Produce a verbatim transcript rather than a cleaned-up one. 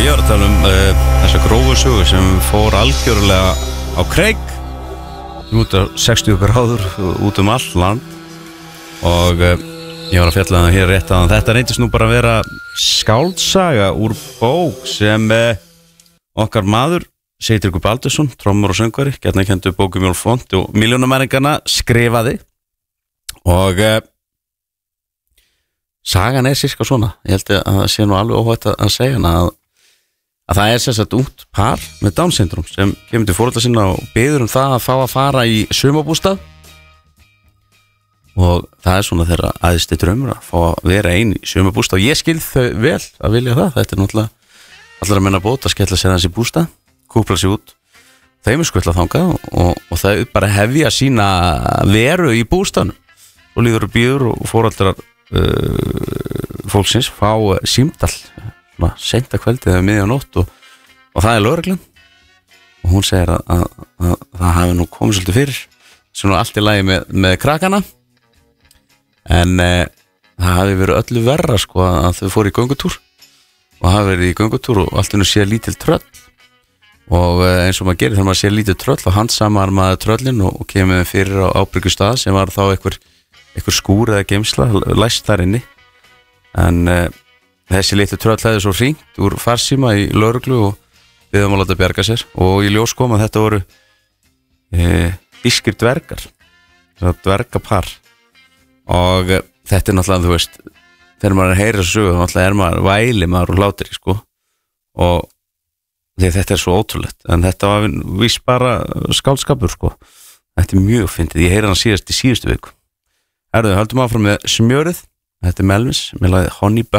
ég var að tala um uh, þessa grófu sögu sem fór algjörlega á kreik út á sextíu gráður út um all land og uh, ég var að fjalla það hér rétt að þetta reyndist nú bara að vera skáldsaga úr bók sem uh, okkar maður Sigtryggur Baldursson, trommur og söngvari, gætna kenndu bókum Mjólf Font og Milljónamæringarna skrifaði og uh, sagan er sirka svona. Ég held að það sé nú alveg óhætt að segja hana að, að það er sem sagt ungt par með Down syndrom sem kemur til foreldra sinna og biður um það að fá að fara í sumarbústað og það er svona þeirra æðsti draumur að fá að vera ein í sumarbústað og ég skil þau vel að vilja það. Þetta er náttúrulega allar að menna bót að skella sér hans í bústað, kúpla sér út, þeim er skvöldla þangað og, og þau bara hefja sína veru í bústaðnum og líður og býður og foreldrar uh, fólksins fá símdal svona seinta kvöldið eða miðja nótt og, og það er lögreglan og hún segir að, að, að, að það hafi nú komið svolítið fyrir svona allt í lagi með, með krakkana en uh, það hafi verið öllu verra sko að þau fóru í göngutúr og hafi verið í göngutúr og allt innu sé lítil tröll og uh, eins og maður gerir þegar maður sé lítil tröll og handsamar maður tröllin og, og kemur fyrir á ábyrgjustað sem var þá einhver, einhver skúr eða geimsla læst þar inni en uh, þessi litlu tröll hefði svo hringt úr farsíma í lögreglu og við höfum að láta bjarga sér og í ljós kom að þetta voru uh, ískir dvergar dvergapar og uh, þetta er náttúrulega þú veist þegar maður er að heyra þessu þá náttúrulega er maður væli maður og hlátir sko og því þetta er svo ótrúlegt en þetta var víst bara skáldskapur sko þetta er mjög fyndið, ég heyra hann síðast í síðustu viku. Herðu, höldum áfram með smjörið, þetta er Melvins með lagið Honey Butter.